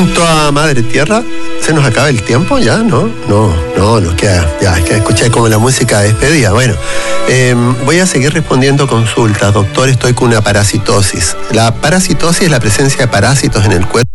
junto a Madre Tierra. ¿Se nos acaba el tiempo ya? No, nos queda. Ya, es que escuché como la música despedida. Bueno, voy a seguir respondiendo consultas. Doctor, estoy con una parasitosis. La parasitosis es la presencia de parásitos en el cuerpo.